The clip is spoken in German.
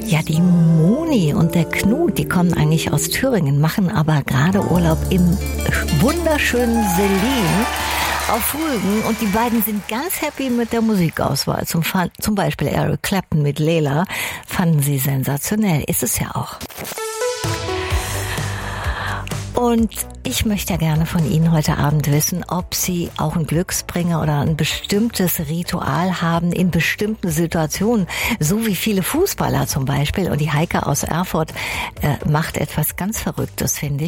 Ja, die Moni und der Knut, die kommen eigentlich aus Thüringen, machen aber gerade Urlaub im wunderschönen Selin auf Rügen und die beiden sind ganz happy mit der Musikauswahl. Zum Beispiel Eric Clapton mit Layla fanden sie sensationell. Ist es ja auch. Und ich möchte ja gerne von Ihnen heute Abend wissen, ob Sie auch einen Glücksbringer oder ein bestimmtes Ritual haben in bestimmten Situationen, so wie viele Fußballer zum Beispiel. Und die Heike aus Erfurt macht etwas ganz Verrücktes, finde ich.